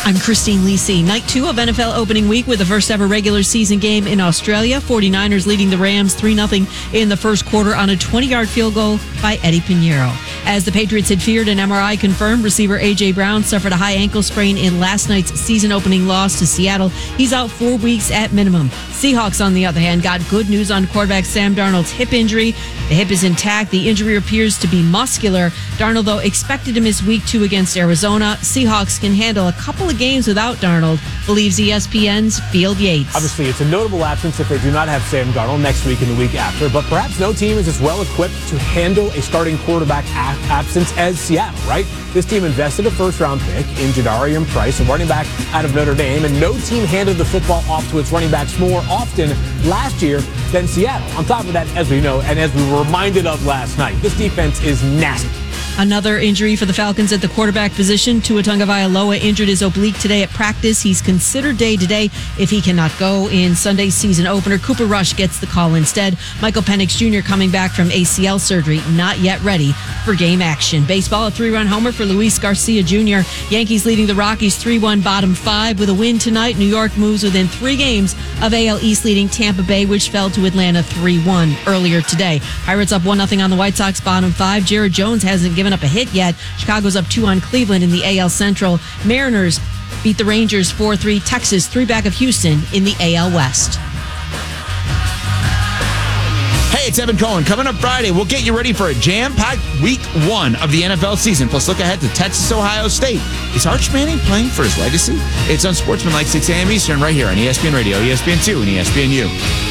I'm Christine Lisi. Night 2 of NFL opening week with the first ever regular season game in Australia. 49ers leading the Rams 3-0 in the first quarter on a 20-yard field goal by Eddie Pinheiro. As the Patriots had feared, an MRI confirmed receiver A.J. Brown suffered a high ankle sprain in last night's season opening loss to Seattle. He's out 4 weeks at minimum. Seahawks, on the other hand, got good news on quarterback Sam Darnold's hip injury. The hip is intact. The injury appears to be muscular. Darnold, though, expected to miss week 2 against Arizona. Seahawks can handle a couple of games without Darnold, believes ESPN's Field Yates. Obviously, it's a notable absence if they do not have Sam Darnold next week and the week after, but perhaps no team is as well equipped to handle a starting quarterback absence as Seattle, right? This team invested a first-round pick in Jadarian Price, a running back out of Notre Dame, and no team handed the football off to its running backs more often last year than Seattle. On top of that, as we know, and as we were reminded of last night, this defense is nasty. Another injury for the Falcons at the quarterback position. Tua Tagovailoa injured his oblique today at practice. He's considered day-to-day if he cannot go in Sunday's season opener. Cooper Rush gets the call instead. Michael Penix Jr. coming back from ACL surgery, not yet ready for game action. Baseball, a 3-run homer for Luis Garcia Jr. Yankees leading the Rockies 3-1 bottom 5 with a win tonight. New York moves within 3 games of AL East leading Tampa Bay, which fell to Atlanta 3-1 earlier today. Pirates up 1-0 on the White Sox bottom 5. Jared Jones hasn't given up a hit yet. Chicago's up 2 on Cleveland in the AL Central. Mariners beat the Rangers 4-3. Texas 3 back of Houston in the AL West. Hey, it's Evan Cohen. Coming up Friday, we'll get you ready for a jam-packed week 1 of the NFL season. Plus, look ahead to Texas, Ohio State. Is Arch Manning playing for his legacy? It's on Sportsmanlike 6 a.m. Eastern right here on ESPN Radio, ESPN2, and ESPNU.